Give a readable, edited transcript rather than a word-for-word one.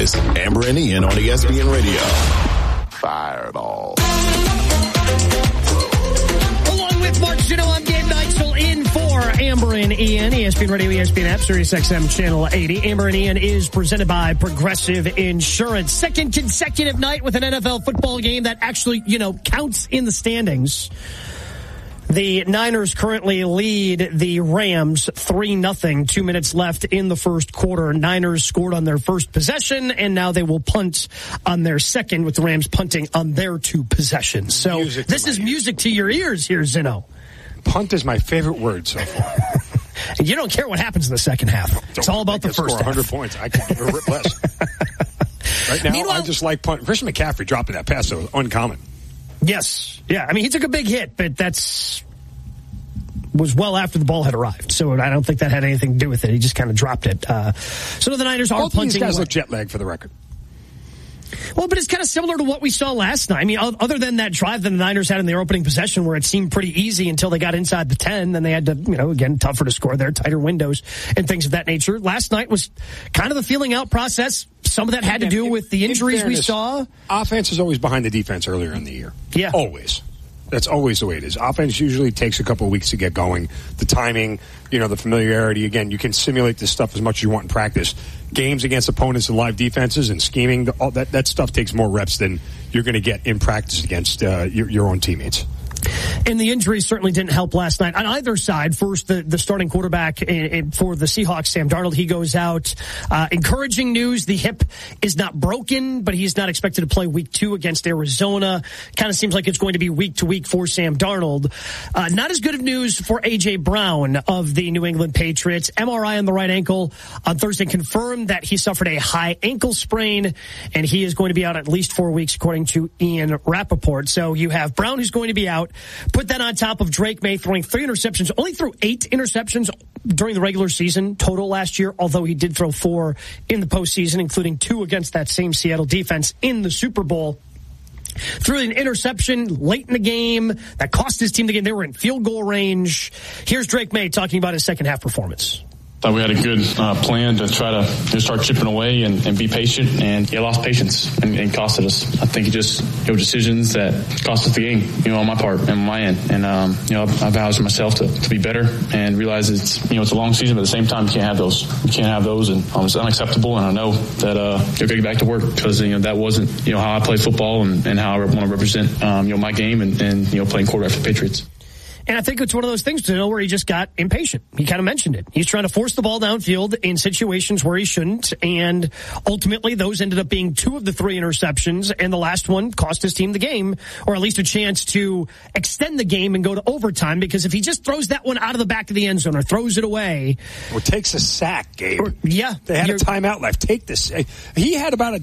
is Amber and Ian on ESPN Radio. Fireball. Along with Mark Gino, I'm Dan Neitzel in for Amber and Ian. ESPN Radio, ESPN app, Sirius XM Channel 80. Amber and Ian is presented by Progressive Insurance. Second consecutive night with an NFL football game that actually, counts in the standings. The Niners currently lead the Rams 3-0. 2 minutes left in the first quarter. Niners scored on their first possession, and now they will punt on their second, with the Rams punting on their two possessions. So this is music to your ears here, Zeno. Punt is my favorite word so far. You don't care what happens in the second half. It's all about the first half. 100 points. I can give a rip less. Right now, I just like punt. Christian McCaffrey dropping that pass, so uncommon. Yes. Yeah, I mean, he took a big hit, but was well after the ball had arrived. So I don't think that had anything to do with it. He just kind of dropped it. So the Niners are both punting. These guys look jet lagged for the record. Well, but it's kind of similar to what we saw last night. I mean, other than that drive that the Niners had in their opening possession where it seemed pretty easy until they got inside the 10, then they had to, again, tougher to score there, tighter windows and things of that nature. Last night was kind of the feeling out process. Some of that had to do with the injuries we saw. Offense is always behind the defense earlier in the year. Yeah. Always. That's always the way it is. Offense usually takes a couple of weeks to get going. The timing, the familiarity. Again, you can simulate this stuff as much as you want in practice. Games against opponents and live defenses and scheming, all that stuff takes more reps than you're going to get in practice against your own teammates. And the injuries certainly didn't help last night on either side. First, the starting quarterback for the Seahawks, Sam Darnold, he goes out. Encouraging news, the hip is not broken, but he's not expected to play week 2 against Arizona. Kind of seems like it's going to be week to week for Sam Darnold. Not as good of news for A.J. Brown of the New England Patriots. MRI on the right ankle on Thursday confirmed that he suffered a high ankle sprain, and he is going to be out at least 4 weeks, according to Ian Rappaport. So you have Brown, who's going to be out. Put that on top of Drake May throwing 3 interceptions, only threw 8 interceptions during the regular season total last year, although he did throw 4 in the postseason, including 2 against that same Seattle defense in the Super Bowl. Threw an interception late in the game that cost his team the game. They were in field goal range. Here's Drake May talking about his second half performance. Thought we had a good plan to try to start chipping away and be patient, and he lost patience and costed us. I think it just decisions that cost us the game, on my part and my end. And I vowed to myself to be better and realize it's a long season, but at the same time you can't have those. You can't have those, and it's unacceptable. And I know that you'll get back to work because that wasn't how I play football and how I want to represent my game and playing quarterback for the Patriots. And I think it's one of those things, where he just got impatient. He kind of mentioned it. He's trying to force the ball downfield in situations where he shouldn't. And ultimately, those ended up being 2 of the 3 interceptions. And the last one cost his team the game, or at least a chance to extend the game and go to overtime. Because if he just throws that one out of the back of the end zone or throws it away. Or takes a sack, Gabe. They had a timeout left. Take this. He had about a